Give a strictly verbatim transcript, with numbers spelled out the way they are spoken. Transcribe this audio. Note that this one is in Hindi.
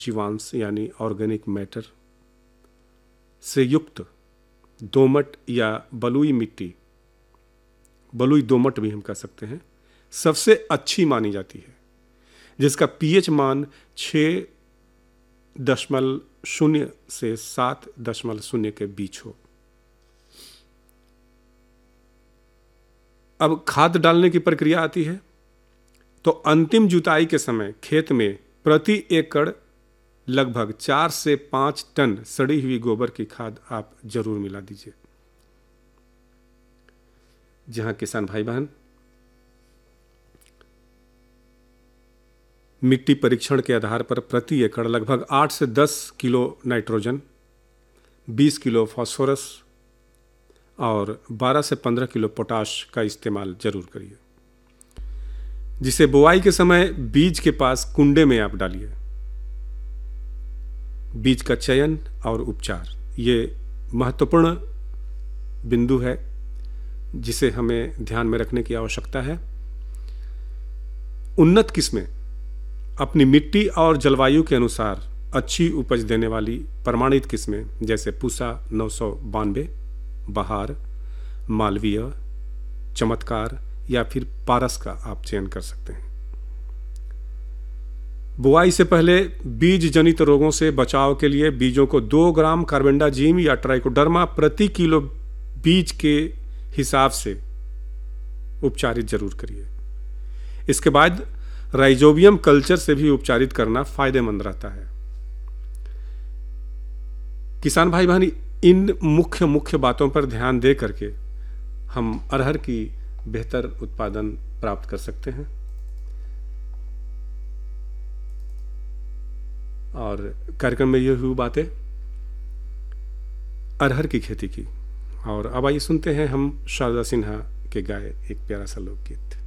जीवांश यानी ऑर्गेनिक मैटर से युक्त दोमट या बलुई मिट्टी, बलुई दोमट भी हम कह सकते हैं, सबसे अच्छी मानी जाती है, जिसका पीएच मान छः दशमलव शून्य से सात दशमलव शून्य के बीच हो। अब खाद डालने की प्रक्रिया आती है, तो अंतिम जुताई के समय खेत में प्रति एकड़ लगभग चार से पाँच टन सड़ी हुई गोबर की खाद आप जरूर मिला दीजिए। जहां किसान भाई बहन मिट्टी परीक्षण के आधार पर प्रति एकड़ लगभग आठ से दस किलो नाइट्रोजन, बीस किलो फास्फोरस और बारह से पंद्रह किलो पोटाश का इस्तेमाल जरूर करिए, जिसे बुआई के समय बीज के पास कुंडे में आप डालिए। बीज का चयन और उपचार ये महत्वपूर्ण बिंदु है जिसे हमें ध्यान में रखने की आवश्यकता है। उन्नत किस्में अपनी मिट्टी और जलवायु के अनुसार अच्छी उपज देने वाली प्रमाणित किस्में जैसे पूसा नौ सौ बानवे, बहार, मालवीय, चमत्कार या फिर पारस का आप चयन कर सकते हैं। बुआई से पहले बीज जनित रोगों से बचाव के लिए बीजों को दो ग्राम कार्बेंडाजिम या ट्राइकोडर्मा प्रति किलो बीज के हिसाब से उपचारित जरूर करिए। इसके बाद राइजोबियम कल्चर से भी उपचारित करना फायदेमंद रहता है। किसान भाई बहन, इन मुख्य मुख्य बातों पर ध्यान दे करके हम अरहर की बेहतर उत्पादन प्राप्त कर सकते हैं। और कार्यक्रम में ये हुई बातें अरहर की खेती की। और अब आइए सुनते हैं हम शारदा सिन्हा के गाए एक प्यारा सा लोकगीत।